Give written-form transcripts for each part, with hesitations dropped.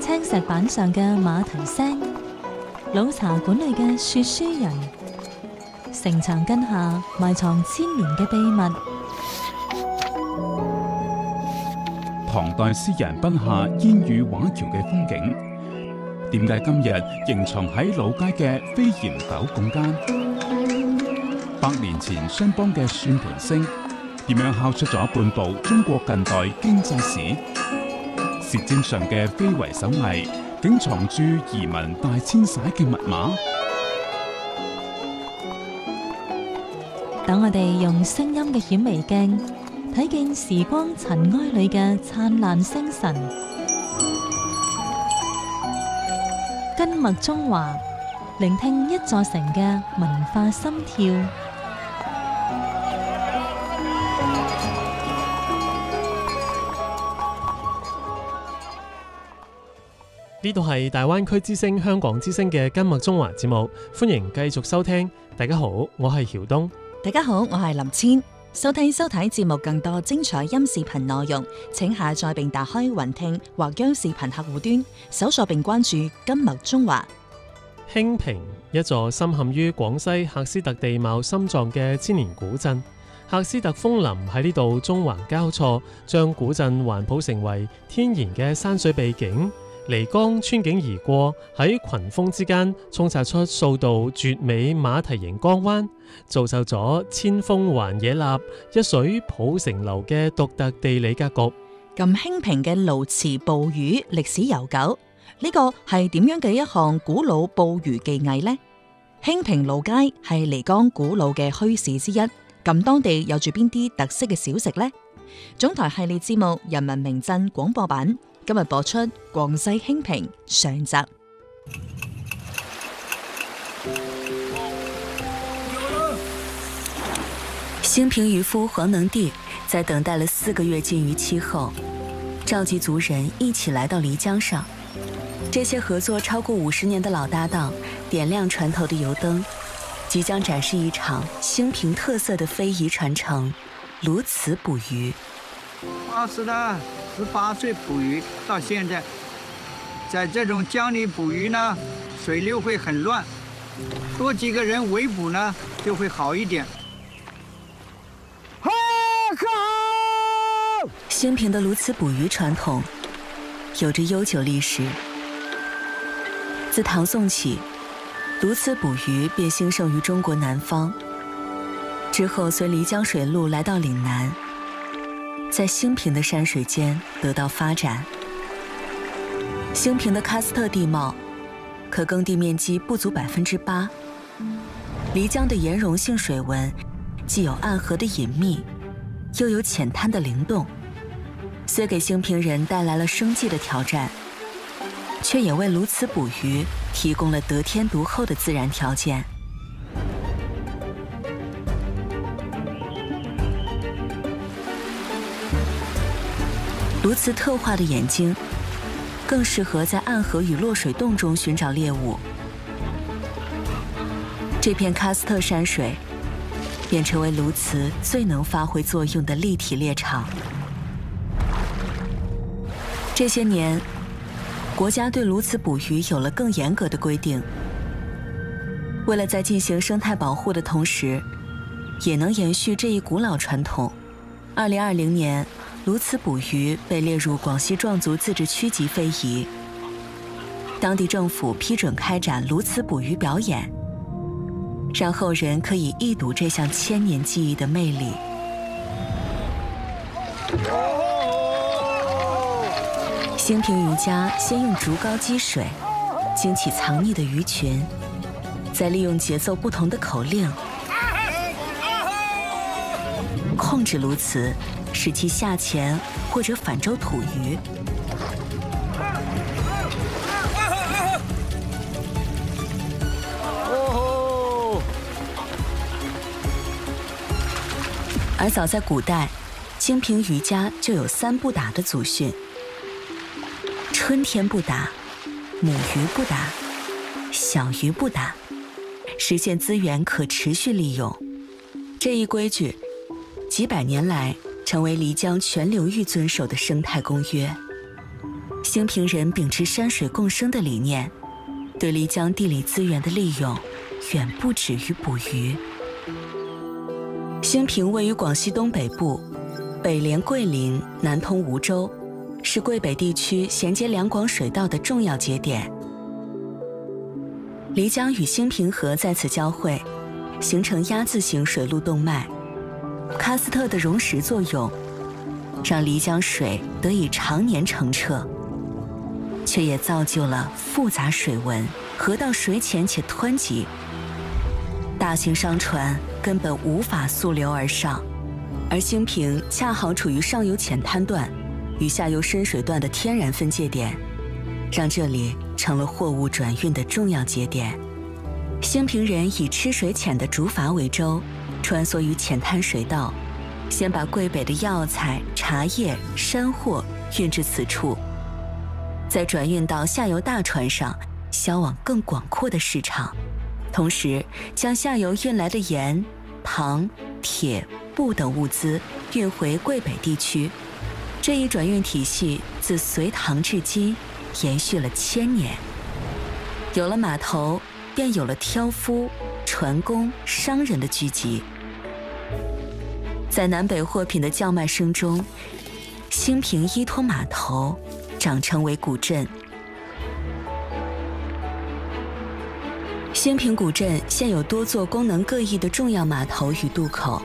青石板上嘅馬蹄聲，老茶館裏嘅說書人，城牆根下埋藏千年嘅秘密。 唐代詩人筆下煙雨畫橋嘅風景，點解今日仍藏喺老街嘅飛檐斗拱間？100年前商幫嘅算盤聲，點樣敲出咗半部中國近代經濟史？舌尖上嘅非遺手藝，竟藏住移民大遷徙嘅密碼。 等我哋用聲音嘅顯微鏡，睇見時光塵埃裏嘅燦爛星辰。根脈中華，聆聽一座城嘅文化心跳。 呢度係大灣區之聲香港之聲嘅根脈中華節目，歡迎繼續收聽。大家好，我係曉東。 大家好，我係林千。收聽收睇節目更多精彩音視頻內容，請下載並打開雲聽或央視頻客戶端，搜索並關注根脈中華。 興平，一座深陷於廣西喀斯特地貌心臟嘅千年古鎮。喀斯特楓林喺呢度縱橫交錯，將古鎮環抱成為天然嘅山水秘境。漓江穿境而過，喺群峰之間沖刷出數道絕美馬蹄形江灣，造就咗千峰環野立、一水抱城樓嘅獨特地理格局。 咁興平嘅鸕池捕魚歷史悠久，呢個係點樣嘅一項古老捕魚技藝呢？興平鸕街係漓江古老嘅墟市之一，咁當地有住邊啲特色嘅小食呢？總台系列節目《人民名鎮》廣播版今日播出廣西興平上集。 興平漁夫黃能弟在等待了4個月禁漁期後，召集族人一起來到漓江上。這些合作超過50年的老搭檔點亮船頭的油燈，即將展示一場興平特色的非遺傳承——鸕池捕魚。 是的，18歲捕魚到現在，在這種江裏捕魚呢，水流會很亂，多幾個人圍捕呢就會好一點。 興平的鸕池捕魚傳統有着悠久歷史。自唐宋起，鸕池捕魚便興盛於中國南方，之後隨漓江水路來到嶺南，在興平的山水間得到發展。興平的喀斯特地貌，可耕地面積不足8%。漓江的岩溶性水紋，既有暗河的隱秘，又有淺灘的靈動，雖給興平人帶來了生計的挑戰，卻也為鸕池捕魚提供了得天獨厚的自然條件。鸕池特化的眼睛，更適合在暗河與落水洞中尋找獵物。這片喀斯特山水，便成為鸕池最能發揮作用的立體獵場。這些年，國家對鸕池捕魚有了更嚴格的規定。為了在進行生態保護的同時，也能延續這一古老傳統，2020年，鸕池捕魚被列入廣西壯族自治區級非遺。當地政府批准開展鸕池捕魚表演，讓後人可以一睹這項千年記憶的魅力。興平漁家先用竹篙擊水，驚起藏匿的魚群，再利用節奏不同的口令，控制鸕池，使其下潛或者反舟吐魚。而早在古代，興平漁家就有3不打的祖訓：春天不打，母魚不打，小魚不打，實現資源可持續利用。這一規矩幾百年來成為漓江全流域遵守的生態公約。 兴平人秉持山水共生的理念，对漓江地理资源的利用远不止于捕鱼。兴平位于广西东北部，北连桂林，南通梧州，是桂北地区衔接两广水道的重要节点。漓江与兴平河在此交汇，形成鸭字形水路动脉。喀斯特的溶蚀作用，让漓江水得以常年澄澈，却也造就了复杂水文，河道水浅且湍急，大型商船根本无法溯流而上。而兴平恰好处于上游浅滩段与下游深水段的天然分界点，让这里成了货物转运的重要节点。兴平人以吃水浅的竹筏为舟，穿梭于浅滩水道，先把桂北的药材、茶叶、山货运至此处，再转运到下游大船上，销往更广阔的市场。同时，将下游运来的盐、糖、铁、布等物资运回桂北地区。这一转运体系自隋唐至今延续了1000年。有了码头，便有了挑夫、船工、商人的聚集。在南北货品的叫卖声中，兴平依托码头长成为古镇。兴平古镇现有多座功能各异的重要码头与渡口。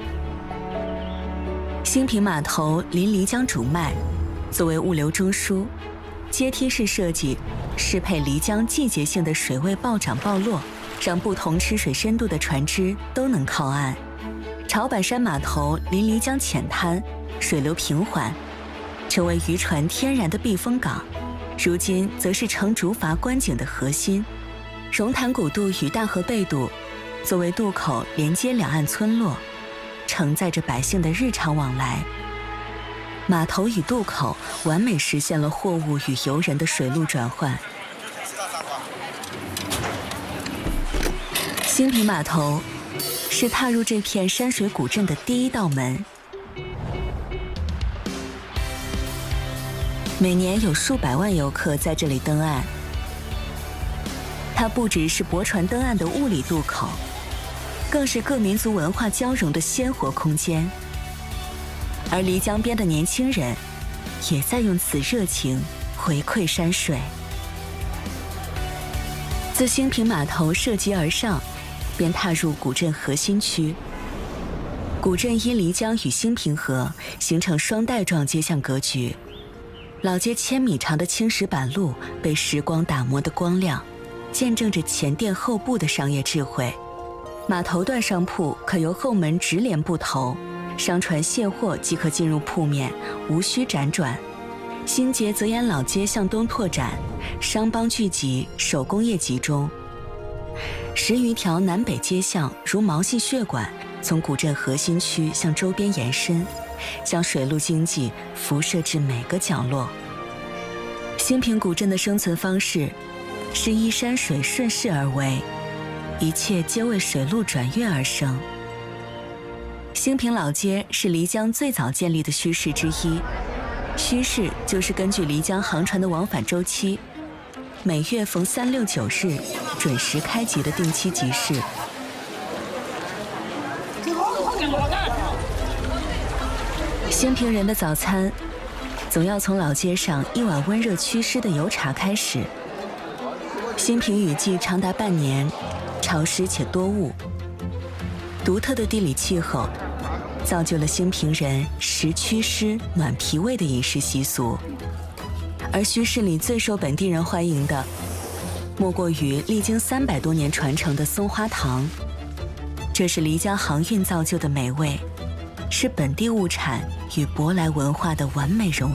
兴平码头临漓江主脉，作为物流中枢，阶梯式设计适配漓江季节性的水位暴涨暴落，让不同吃水深度的船只都能靠岸。潮板山码头临漓江浅滩，水流平缓，成为渔船天然的避风港，如今则是乘竹筏观景的核心。榕潭古渡与大河背渡作为渡口，连接两岸村落，承载着百姓的日常往来。码头与渡口完美实现了货物与游人的水路转换。兴平码头是踏入这片山水古镇的第一道门。每年有数百万游客在这里登岸。它不只是泊船登岸的物理渡口，更是各民族文化交融的鲜活空间。而漓江边的年轻人也在用此热情回馈山水。自兴平码头涉级而上，便踏入古镇核心区。古镇因漓江与兴平河形成双带状街巷格局，老街1000米长的青石板路被时光打磨得光亮，见证着前店后铺的商业智慧。码头段商铺可由后门直连埠头，商船卸货即可进入铺面，无需辗转。新街则沿老街向东拓展，商帮聚集，手工业集中。10余条南北街巷如毛细血管，从古镇核心区向周边延伸，将水陆经济辐射至每个角落。兴平古镇的生存方式是依山水顺势而为，一切皆为水路转运而生。兴平老街是漓江最早建立的墟市之一，墟市就是根据漓江航船的往返周期，每月逢3、6、9日准时开集的定期集市。兴平人的早餐总要从老街上一碗温热祛湿的油茶开始。兴平雨季长达半年，潮湿且多雾，独特的地理气候造就了兴平人食祛湿、暖脾胃的饮食习俗。而墟市里最受本地人欢迎的，莫过于历经300多年传承的松花糖。这是漓江航运造就的美味，是本地物产与舶来文化的完美融